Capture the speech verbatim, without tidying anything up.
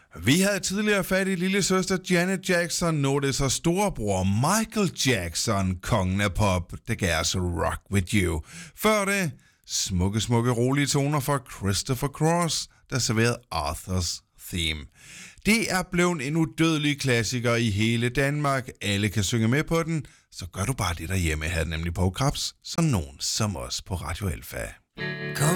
Vi havde tidligere fat i lille søster Janet Jackson, nu er det så storebror Michael Jackson, kongen af pop, der gav os Rock With You. Før det, smukke, smukke, rolige toner fra Christopher Cross, der serverede Arthurs Theme. Det er blevet en udødelig klassiker i hele Danmark. Alle kan synge med på den, så gør du bare det derhjemme her, nemlig på Krabs, så nogen som os på Radio Alfa. Kom